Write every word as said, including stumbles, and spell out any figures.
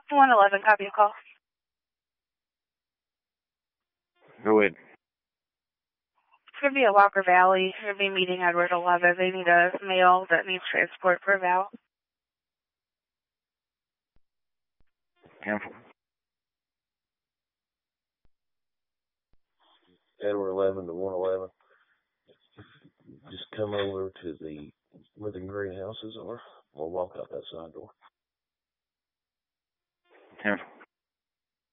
one eleven, copy of call. Go ahead. It's going to be at Walker Valley. They're going to be meeting Edward eleven. They need a male that needs transport for Val. Cancel. Edward eleven to one eleven. Just come over to the where the greenhouses are. We'll walk out that side door. Cancel.